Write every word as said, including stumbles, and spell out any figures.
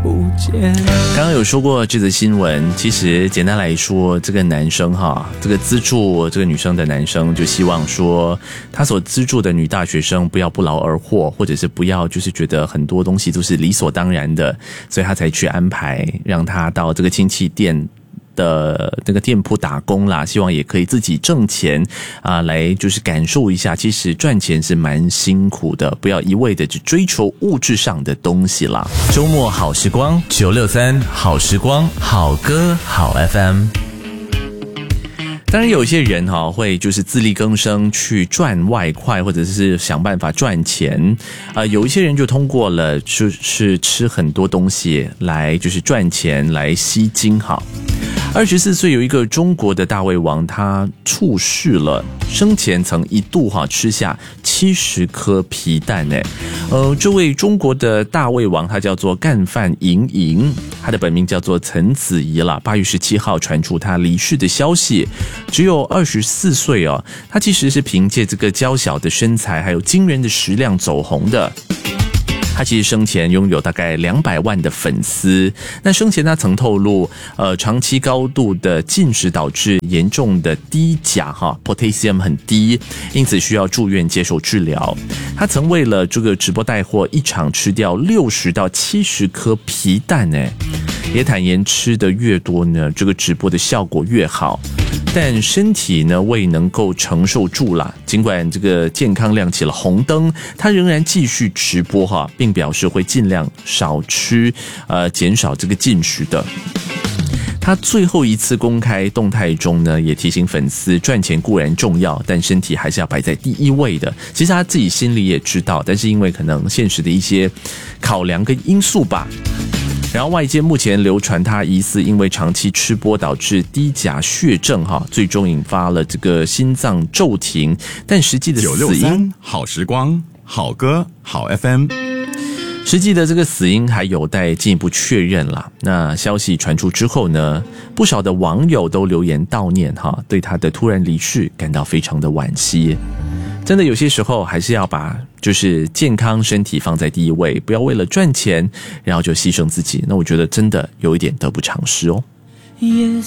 不见。 刚刚有说过这则新闻，其实简单来说，这个男生哈，这个资助这个女生的男生就希望说，他所资助的女大学生不要不劳而获，或者是不要就是觉得很多东西都是理所当然的，所以他才去安排让他到这个亲戚店的那个店铺打工啦，希望也可以自己挣钱啊、呃，来就是感受一下，其实赚钱是蛮辛苦的，不要一味的只追求物质上的东西啦。 周末好时光，九六三好时光，好歌好 F M。 当然有些人哈、哦、会就是自力更生去赚外快，或者是想办法赚钱啊、呃。有一些人就通过了就是吃很多东西来就是赚钱来吸金哈。二十四岁有一个中国的大胃王，他猝逝了，生前曾一度哈吃下七十颗皮蛋诶。呃，这位中国的大胃王他叫做干饭莹莹，他的本名叫做陈子怡了。八月十七号传出他离世的消息，只有二十四岁哦。他其实是凭借这个娇小的身材还有惊人的食量走红的。他其实生前拥有大概两百万的粉丝。那生前他曾透露，呃，长期高度的进食导致严重的低钾哈 ，potassium 很低，因此需要住院接受治疗。他曾为了这个直播带货，一场吃掉六十到七十颗皮蛋诶，也坦言吃的越多呢，这个直播的效果越好。但身体呢未能够承受住啦，尽管这个健康亮起了红灯，他仍然继续直播哈，并表示会尽量少吃，呃，减少这个进食的。他最后一次公开动态中呢，也提醒粉丝，赚钱固然重要，但身体还是要摆在第一位的。其实他自己心里也知道，但是因为可能现实的一些考量跟因素吧。然后外界目前流传他疑似因为长期吃播导致低钾血症哈，最终引发了这个心脏骤停，但实际的死因好时光好歌好 F M， 实际的这个死因还有待进一步确认啦。那消息传出之后呢，不少的网友都留言悼念哈，对他的突然离世感到非常的惋惜。真的有些时候还是要把就是健康身体放在第一位，不要为了赚钱然后就牺牲自己，那我觉得真的有一点得不偿失哦。